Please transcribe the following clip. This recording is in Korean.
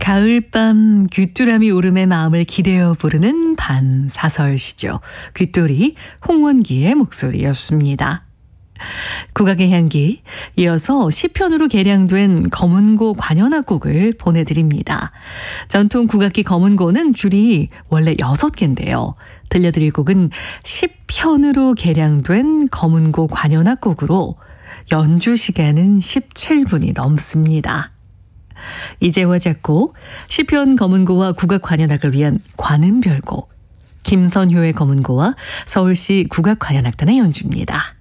가을밤 귀뚜라미 울음의 마음을 기대어 부르는 반사설시죠. 귀돌이 홍원기의 목소리였습니다. 국악의 향기, 이어서 시편으로 개량된 검은고 관현악곡을 보내드립니다. 전통 국악기 검은고는 줄이 원래 6개인데요. 들려드릴 곡은 시편으로 개량된 검은고 관현악곡으로 연주 시간은 17분이 넘습니다. 이재화 작곡, 시편 검은고와 국악 관현악을 위한 관음별곡, 김선효의 검은고와 서울시 국악 관현악단의 연주입니다.